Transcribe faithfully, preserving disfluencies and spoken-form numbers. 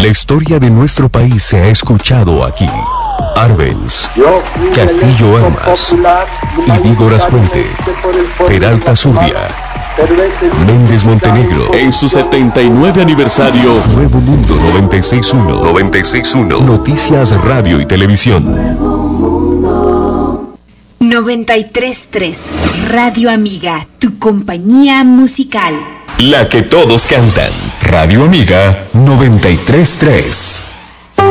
La historia de nuestro país se ha escuchado aquí. Arbenz, Castillo Armas, Idígoras Puente, Peralta Zurdia, Méndez Montenegro. En su setenta y nueve aniversario, Nuevo Mundo noventa y seis punto uno. noventa y seis punto uno. Noticias, radio y televisión. noventa y tres punto tres. Radio Amiga, tu compañía musical. La que todos cantan. Radio Amiga noventa y tres punto tres.